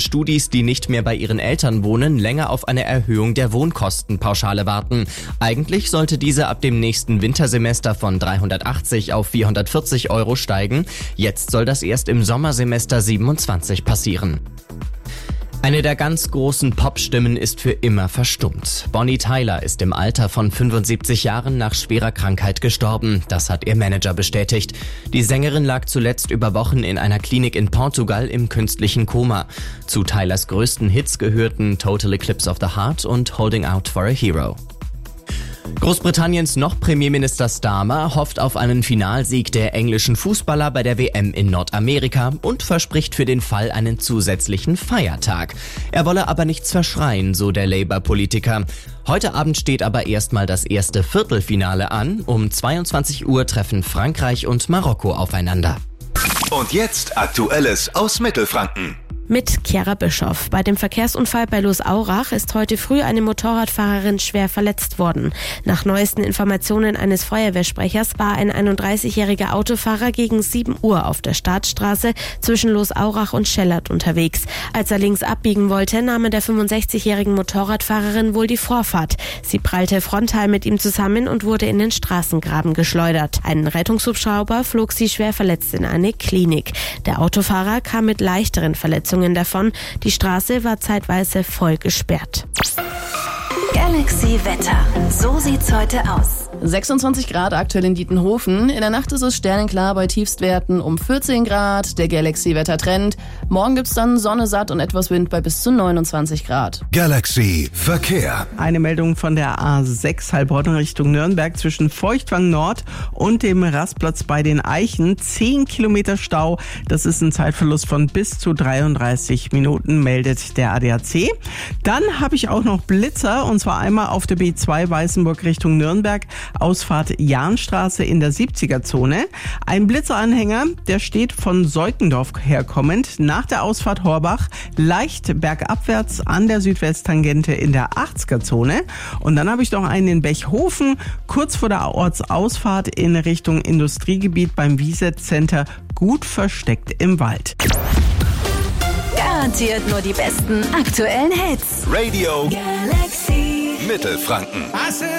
Studis, die nicht mehr bei ihren Eltern wohnen, länger auf eine Erhöhung der Wohnkostenpauschale warten. Eigentlich sollte diese ab dem nächsten Wintersemester von 380 auf 440 Euro steigen. Jetzt soll das erst im Sommersemester 27 passieren. Eine der ganz großen Popstimmen ist für immer verstummt. Bonnie Tyler ist im Alter von 75 Jahren nach schwerer Krankheit gestorben. Das hat ihr Manager bestätigt. Die Sängerin lag zuletzt über Wochen in einer Klinik in Portugal im künstlichen Koma. Zu Tylers größten Hits gehörten Total Eclipse of the Heart und Holding Out for a Hero. Großbritanniens noch Premierminister Starmer hofft auf einen Finalsieg der englischen Fußballer bei der WM in Nordamerika und verspricht für den Fall einen zusätzlichen Feiertag. Er wolle aber nichts verschreien, so der Labour-Politiker. Heute Abend steht aber erstmal das erste Viertelfinale an. Um 22 Uhr treffen Frankreich und Marokko aufeinander. Und jetzt Aktuelles aus Mittelfranken. Mit Chiara Bischoff. Bei dem Verkehrsunfall bei Loos-Aurach ist heute früh eine Motorradfahrerin schwer verletzt worden. Nach neuesten Informationen eines Feuerwehrsprechers war ein 31-jähriger Autofahrer gegen 7 Uhr auf der Startstraße zwischen Loos-Aurach und Schellert unterwegs. Als er links abbiegen wollte, nahm er der 65-jährigen Motorradfahrerin wohl die Vorfahrt. Sie prallte frontal mit ihm zusammen und wurde in den Straßengraben geschleudert. Ein Rettungshubschrauber flog sie schwer verletzt in eine Klinik. Der Autofahrer kam mit leichteren Verletzungen davon. Die Straße war zeitweise voll gesperrt. Galaxy Wetter. So sieht's heute aus. 26 Grad aktuell in Dietenhofen. In der Nacht ist es sternenklar bei Tiefstwerten um 14 Grad. Der Galaxy-Wettertrend. Morgen gibt's dann Sonne satt und etwas Wind bei bis zu 29 Grad. Galaxy Verkehr. Eine Meldung von der A6 Heilbronn Richtung Nürnberg zwischen Feuchtwang Nord und dem Rastplatz bei den Eichen. 10 Kilometer Stau. Das ist ein Zeitverlust von bis zu 33 Minuten, meldet der ADAC. Dann habe ich auch noch Blitzer, und zwar einmal auf der B2 Weißenburg Richtung Nürnberg. Ausfahrt Jahnstraße in der 70er-Zone. Ein Blitzeranhänger, der steht von Seukendorf herkommend nach der Ausfahrt Horbach leicht bergabwärts an der Südwesttangente in der 80er-Zone. Und dann habe ich noch einen in Bechhofen, kurz vor der Ortsausfahrt in Richtung Industriegebiet beim Wiesett Center, gut versteckt im Wald. Garantiert nur die besten aktuellen Hits. Radio Galaxy. Mittelfranken.